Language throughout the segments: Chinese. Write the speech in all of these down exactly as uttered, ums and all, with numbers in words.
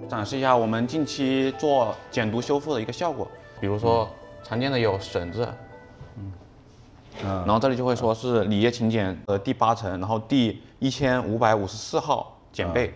展示一下我们近期做减毒修复的一个效果。比如说常见的有绳子，嗯，然后这里就会说是里叶腈碱的第八层，然后第一千五百五十四号碱倍。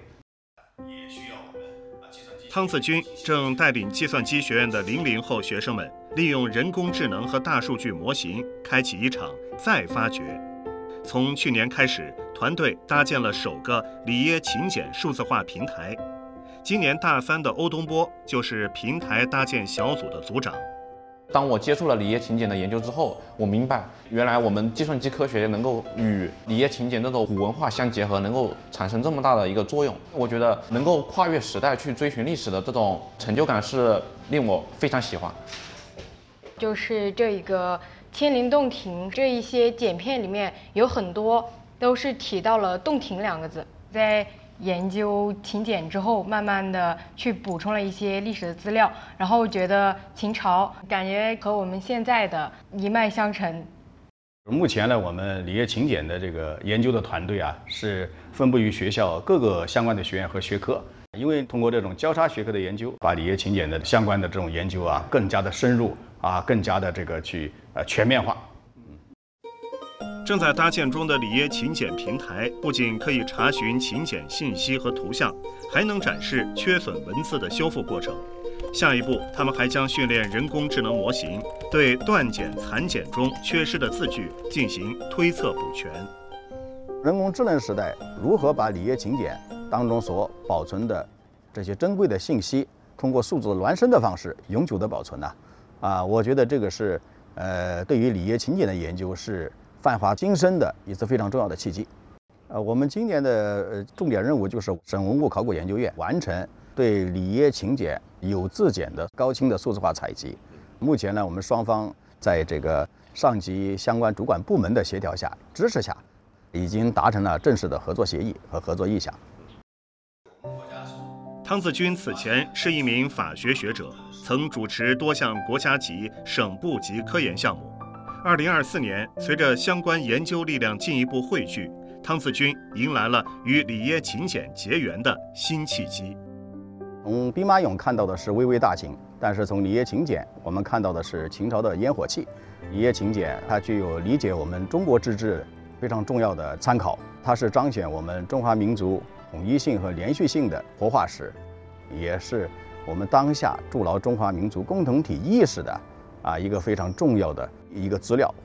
汤子军正带领计算机学院的零零后学生们，利用人工智能和大数据模型，开启一场再发掘。从去年开始，团队搭建了首个里叶腈碱数字化平台。今年大三的欧东波就是平台搭建小组的组长。 当我接触了里叶腈碱的研究之后，我明白原来我们计算机科学能够与里叶腈碱这种古文化相结合，能够产生这么大的一个作用。我觉得能够跨越时代去追寻历史的这种成就感是令我非常喜欢。 就是这一个千灵洞庭这一些剪片里面有很多都是提到了洞庭两个字，在研究腈碱之后，慢慢的去补充了一些历史的资料，然后觉得秦朝感觉和我们现在的一脉相承。 目前呢，我们里叶腈碱的这个研究的团队啊，是分布于学校各个相关的学院和学科。因为通过这种交叉学科的研究，把里叶腈碱的相关的这种研究啊，更加的深入啊，更加的这个去呃全面化。 正在搭建中的里叶腈碱平台，不仅可以查询腈碱信息和图像，还能展示缺损文字的修复过程。下一步，他们还将训练人工智能模型，对断简残简中缺失的字句进行推测补全。 人工智能时代，如何把里叶腈碱当中所保存的这些珍贵的信息，通过数字孪生的方式永久的保存呢？啊，我觉得这个是呃，对于里叶腈碱的研究是焕发新生的一次非常重要的契机。呃，我们今年的呃重点任务就是省文物考古研究院完成对里叶腈碱有字简的高清的数字化采集。目前呢，我们双方在这个上级相关主管部门的协调下、支持下，已经达成了正式的合作协议和合作意向。 汤子军此前是一名法学学者，曾主持多项国家级、省部级科研项目。二零二四年，随着相关研究力量进一步汇聚，汤子军迎来了与里叶腈碱结缘的新契机。 从兵马俑看到的是巍巍大秦，但是从里叶腈碱，我们看到的是秦朝的烟火气。里叶腈碱它具有理解我们中国之治非常重要的参考，它是彰显我们中华民族统一性和连续性的活化石，也是我们当下筑牢中华民族共同体意识的啊一个非常重要的一个资料。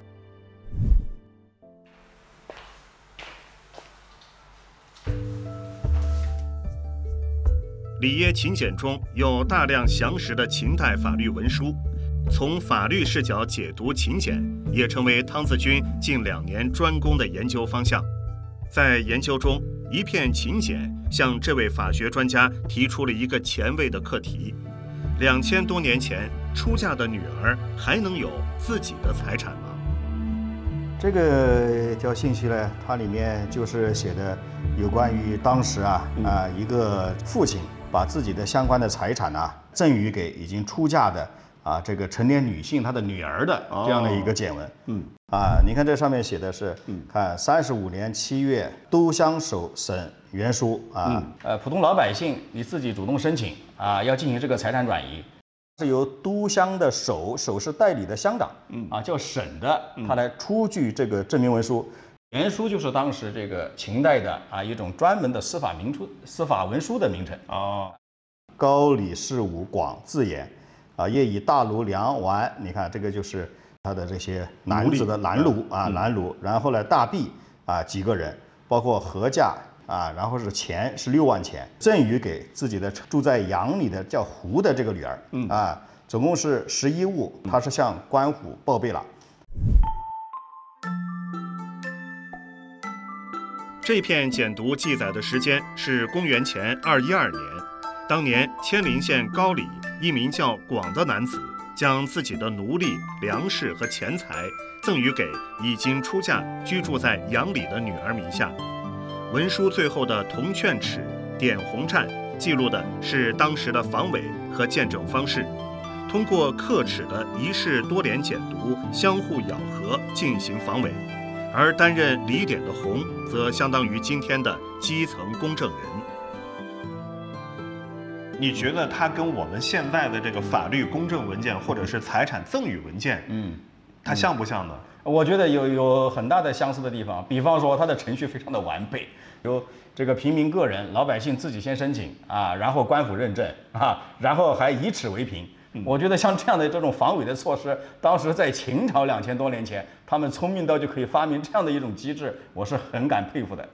里叶腈碱中有大量详实的秦代法律文书，从法律视角解读腈碱，也成为汤子军近两年专攻的研究方向。在研究中，一片腈碱向这位法学专家提出了一个前卫的课题：两千多年前出嫁的女儿还能有自己的财产吗？ 这个条信息呢，它里面就是写的有关于当时啊啊一个父亲把自己的相关的财产啊赠予给已经出嫁的啊这个成年女性她的女儿的这样的一个简文。嗯啊，你看这上面写的是，看三十五年七月都乡守省原书啊。 嗯，呃，普通老百姓你自己主动申请啊，要进行这个财产转移。 是由都乡的守，守是代理的乡长， 嗯啊，叫省的， 他来出具这个证明文书。 原书就是当时这个秦代的啊一种专门的司法名书、司法文书的名称。 哦，高李氏武广字眼，啊，业以大卢梁丸，你看这个就是他的这些男子的男奴啊，男奴。然后呢，大婢啊几个人，包括何价。啊，然后是钱是六万钱，赠予给自己的住在阳里的叫胡的这个女儿，嗯啊，总共是十一物，他是向官府报备了。 这片简牍记载的时间是公元前二一二年，当年千陵县高里一名叫广的男子，将自己的奴隶、粮食和钱财赠予给已经出嫁、居住在阳里的女儿名下。文书最后的铜券尺、点红占记录的是当时的防伪和见证方式，通过刻尺的一式多联简牍相互咬合进行防伪，而担任礼点的红则相当于今天的基层公证人。 你觉得它跟我们现在的这个法律公证文件或者是财产赠与文件，嗯，它像不像呢？ 我觉得有有很大的相似的地方，比方说它的程序非常的完备，由这个平民个人、老百姓自己先申请啊，然后官府认证啊，然后还以此为凭。我觉得像这样的这种防伪的措施，当时在秦朝两千多年前，他们聪明到就可以发明这样的一种机制，我是很感佩服的。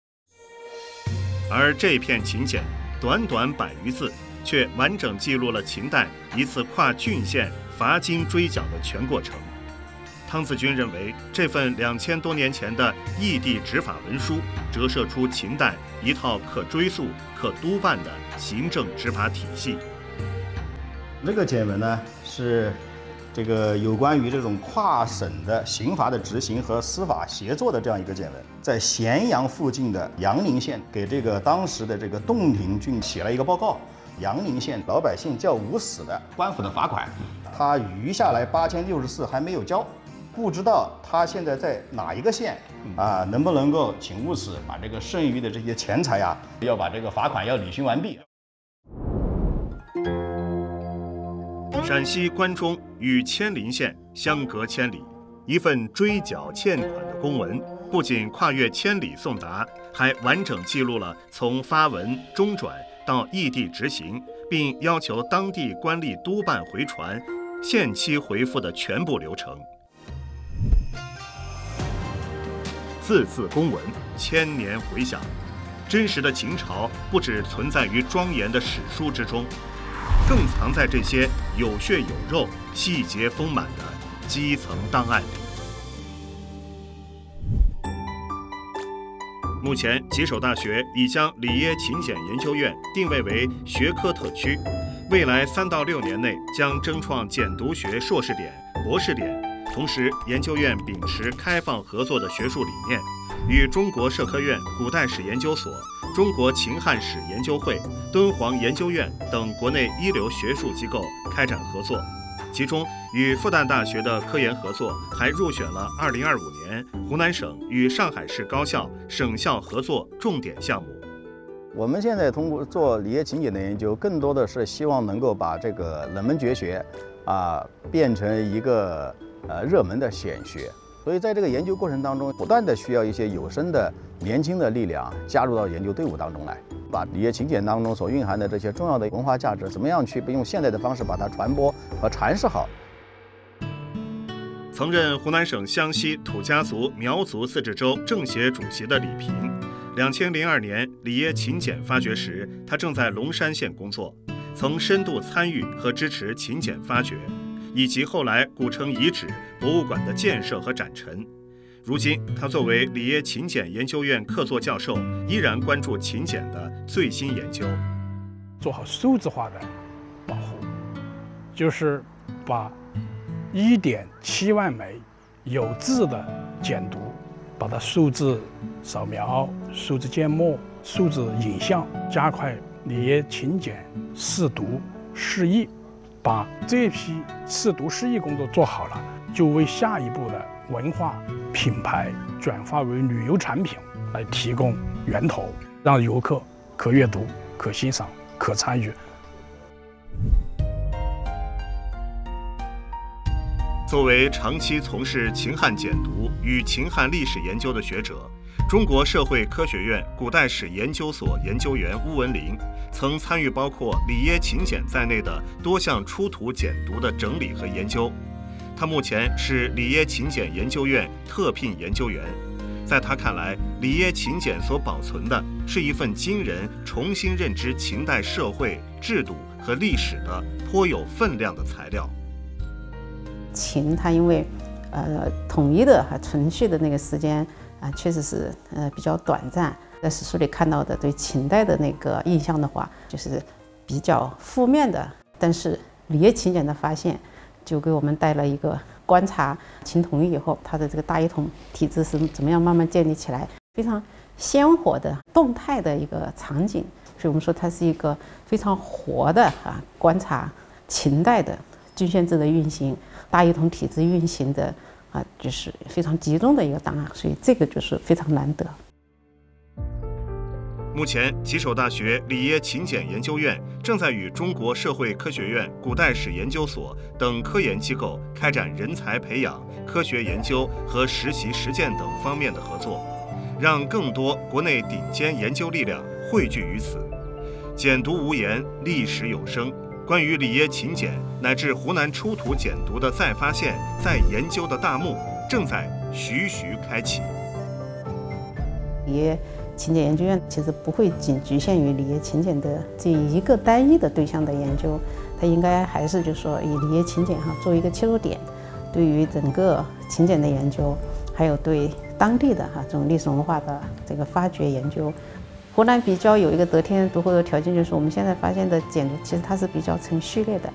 而这片秦简短短百余字，却完整记录了秦代一次跨郡县罚金追缴的全过程。汤自军认为，这份两千多年前的异地执法文书，折射出秦代一套可追溯、可督办的行政执法体系。 这个简文呢，是这个有关于这种跨省的刑罚的执行和司法协作的这样一个简文，在咸阳附近的阳陵县给这个当时的这个洞庭郡写了一个报告。阳陵县老百姓叫无死的官府的罚款，他余下来八千六十四还没有交，不知道他现在在哪一个县啊？能不能够请务使把这个剩余的这些钱财啊，要把这个罚款要履行完毕。 陕西关中与千陵县相隔千里，一份追缴欠款的公文，不仅跨越千里送达，还完整记录了从发文、中转到异地执行，并要求当地官吏督办回传、限期回复的全部流程。字字公文，千年回响。真实的秦朝不只存在于庄严的史书之中，更藏在这些有血有肉、细节丰满的基层档案里。目前，吉首大学已将里耶秦简研究院定位为学科特区，未来三到六年内将争创简读学硕士点、博士点。同时，研究院秉持开放合作的学术理念，与中国社科院古代史研究所、中国秦汉史研究会、敦煌研究院等国内一流学术机构开展合作。其中，与复旦大学的科研合作还入选了二零二五年湖南省与上海市高校省校合作重点项目。 我们现在通过做里耶秦简的研究，更多的是希望能够把这个冷门绝学啊变成一个呃热门的显学。所以在这个研究过程当中，不断的需要一些有声的年轻的力量加入到研究队伍当中来，把里耶秦简当中所蕴含的这些重要的文化价值，怎么样去用现代的方式把它传播和阐释好。 曾任湖南省湘西土家族苗族自治州政协主席的李平，两千零二年里耶秦简发掘时，他正在龙山县工作，曾深度参与和支持秦简发掘，以及后来古城遗址博物馆的建设和展陈。如今，他作为里耶秦简研究院客座教授，依然关注秦简的最新研究， 做好数字化的保护，就是把一点七万枚有字的简读，把它数字扫描、数字建模、数字影像，加快里耶秦简试读释译，把这批试读释译工作做好了，就为下一步的文化品牌转化为旅游产品来提供源头，让游客可阅读、可欣赏、可参与。 作为长期从事秦汉简读与秦汉历史研究的学者，中国社会科学院古代史研究所研究员邬文林曾参与包括里耶秦简在内的多项出土简读的整理和研究。他目前是里耶秦简研究院特聘研究员。在他看来，里耶秦简所保存的是一份惊人重新认知秦代社会制度和历史的颇有分量的材料。 秦它因为呃统一的和存续的那个时间啊，确实是呃比较短暂。在史书里看到的对秦代的那个印象的话，就是比较负面的。但是里耶秦简的发现，就给我们带来一个观察秦统一以后，它的这个大一统体制是怎么样慢慢建立起来，非常鲜活的动态的一个场景。所以我们说它是一个非常活的啊观察秦代的郡县制的运行。大一统体制运行的啊，就是非常集中的一个档案，所以这个就是非常难得。 目目前，吉首大学里耶秦简研究院正在与中国社会科学院古代史研究所等科研机构开展人才培养、科学研究和实习实践等方面的合作，让更多国内顶尖研究力量汇聚于此。简读无言，历史有声。关于里耶秦简乃至湖南出土简牍的再发现、再研究的大幕正在徐徐开启。 里耶秦简研究院其实不会仅局限于里耶秦简的这一个单一的对象的研究，它应该还是就是说以里耶秦简哈作为一个切入点，对于整个秦简的研究，还有对当地的哈这种历史文化的这个发掘研究。湖南比较有一个得天独厚的条件，就是我们现在发现的简牍其实它是比较成序列的。